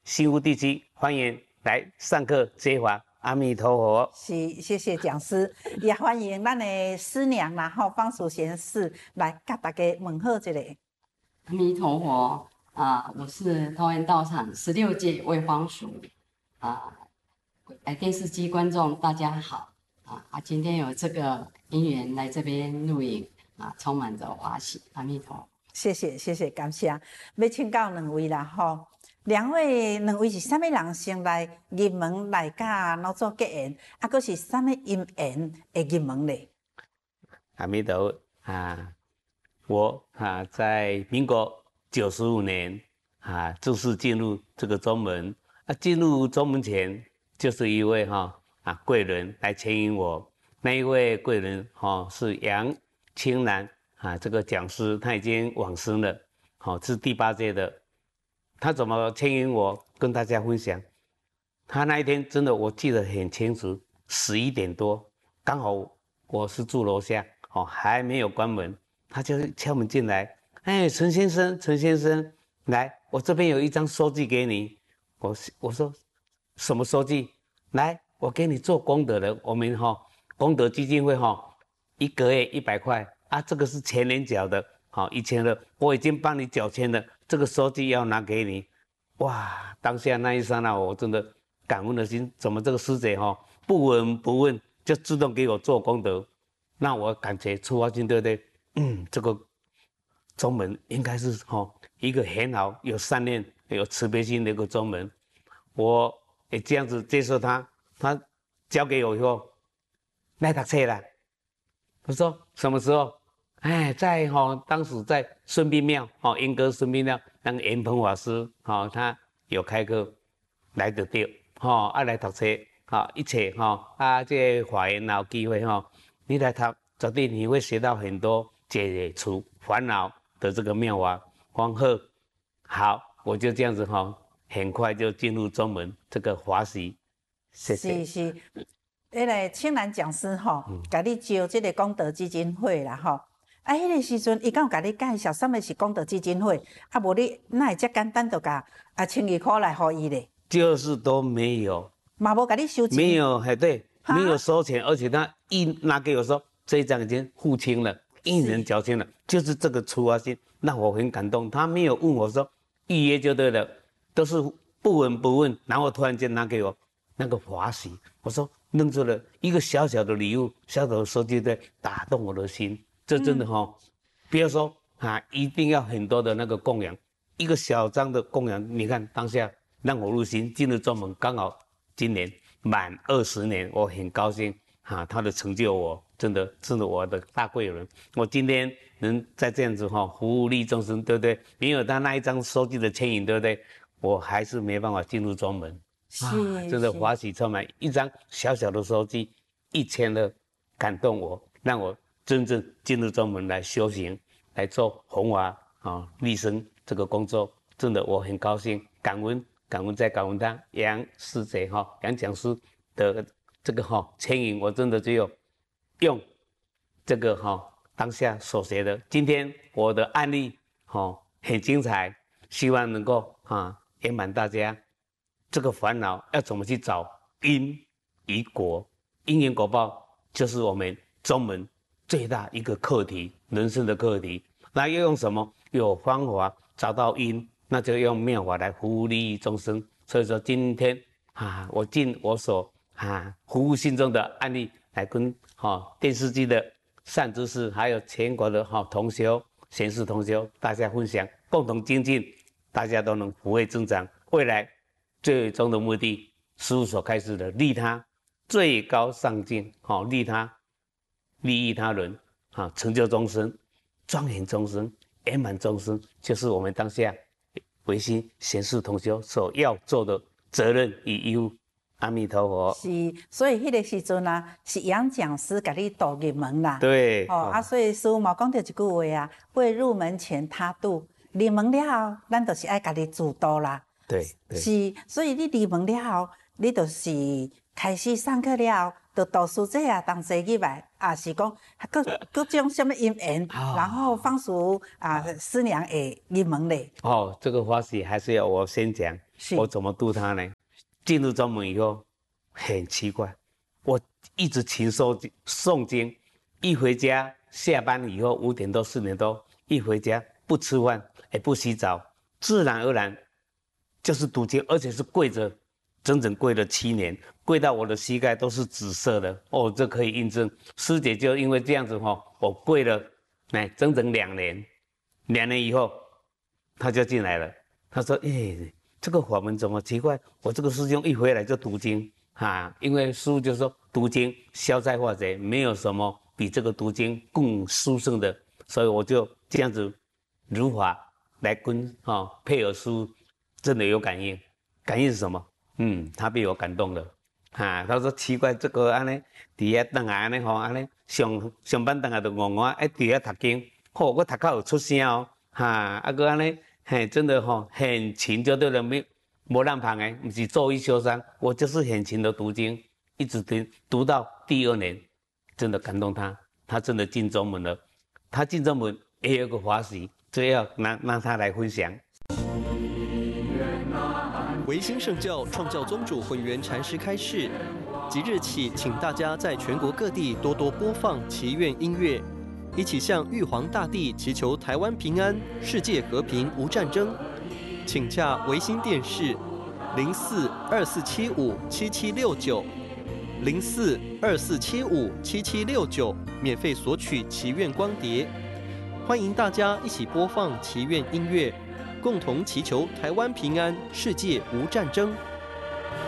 新屋地区，欢迎来上课接法。阿弥陀佛。 是，谢谢讲师，也欢迎咱的师娘啦吼，方淑贤师来甲大家问候一下。 阿弥陀佛我是桃园道场16届卫方署电视机观众大家好今天有这个因缘来这边录影充满着欢喜。阿弥陀佛。 谢谢，感谢。要请教两位啦吼，两位是啥物人先来入门来甲老祖结缘，佫是啥物因缘会入门咧？ 阿弥陀佛我在民国95年正式进入这个宗门。进入宗门前，就是一位贵人来牵引我。那一位贵人是杨清南这个讲师，他已经往生了，是第8届的。他怎么牵引我，跟大家分享。他那一天真的我记得很清楚，11点多，刚好我是住楼下，还没有关门，他就敲门进来。陈先生，来，我这边有一张收据给你。我说什么收据？来，我给你做功德的，我们功德基金会1个月100块这个是前年缴的，以前的我已经帮你缴钱了，这个收据要拿给你。哇，当下那一刹那，我真的感恩的心，怎么这个师姐不闻不问就自动给我做功德，那我感觉出发心，对不对？这个宗门应该是一个很好、有善念、有慈悲心的一个宗门。我也这样子接受他，他交给我以后，来读册啦。我说什么时候？在当时在顺弼庙莺歌顺弼庙，那个严鹏法师他有开课，来得到来读册一切这个法缘有机会你来读，绝对你会学到很多解除烦恼的这个妙法方法。好，我就这样子很快就进入宗门这个华喜。谢谢。 是，那个清南讲师甲你招这个功德基金会啦迄个时阵，伊敢有甲你介绍什么是功德基金会？无你哪会遮简单就甲1200块来互伊咧？ 就是都没有， 嘛无甲你收钱， 没有，对，没有收钱，而且他一拿给我说，这一张已经付清了，一人缴清了，就是这个出发心让我很感动。他没有问我说预约就对了，都是不闻不问，然后突然间拿给我那个华喜，我说弄出了一个小小的礼物，小小的收据在打动我的心。这真的不要说一定要很多的那个供养，一个小张的供养，你看当下让我入心，进入宗门，刚好今年满20年，我很高兴他的成就我真的我的大贵人。我今天能在这样子服务利众生，对不对？没有他那一张收据的牵引，对不对？我还是没办法进入宗门。真的欢喜充满，一张小小的收据，1000的感动我，让我真正进入宗门来修行，来做弘法利生这个工作。真的我很高兴，感恩再感恩他杨师姐杨讲师的这个牵引，我真的只有用这个当下所学的。今天我的案例很精彩，希望能够圆满大家。这个烦恼要怎么去找因与果？因缘果报就是我们宗门最大一个课题，人生的课题。那要用什么？有方法找到因，那就用妙法来服务利益众生。所以说今天我尽我所服务心中的案例来跟电视机的善知识，还有全国的同修、贤士同修，大家分享，共同精进，大家都能福慧增长。未来最终的目的，师父所开示的利他最高上进，利他利益他人，成就众生，庄严众生，圆满众生，就是我们当下唯心贤士同修所要做的责任与义务。阿弥陀佛。 是，所以迄个时阵是杨讲师甲你导入门啦。 对。 所以师父嘛讲到一句话未入门前他度，入门了后，咱就是爱家己自度啦。 对。 是，所以你入门了后，你就是开始上课了，就读书这啊，同齐入来，啊是讲各种什么姻缘，然后放暑师娘会入门嘞。 哦，这个花喜还是要我先讲，我怎么度他呢？进入中门以后，很奇怪，我一直勤诵经，一回家下班以后5点多4点多，一回家不吃饭也不洗澡，自然而然就是读经，而且是跪着。整整跪了7年，跪到我的膝盖都是紫色的哦，这可以印证。师姐就因为这样子我跪了，整整2年，2年以后，她就进来了。她说：“这个法门怎么奇怪？我这个师兄一回来就读经因为师父就说读经消灾化解，没有什么比这个读经更殊胜的，所以我就这样子如法来跟配合师父，真的有感应。感应是什么？”他被我感动了，他说奇怪，这个安尼，伫遐等下安尼安尼上班等下就戆戆，伫遐读经，我读较有出声哦，个安尼，真的很勤就对了，没浪旁的，不是做一休三，我就是很勤的读经，一直读到第2年，真的感动他，他真的进中门了，他进中门也有个法喜，这要让他来分享。 维新圣教创教宗主混元禅师开示，即日起，请大家在全国各地多多播放祈愿音乐，一起向玉皇大帝祈求台湾平安、世界和平、无战争。请洽维新电视0424757769 0424757769，免费索取祈愿光碟。欢迎大家一起播放祈愿音乐。共同祈求台湾平安，世界无战争。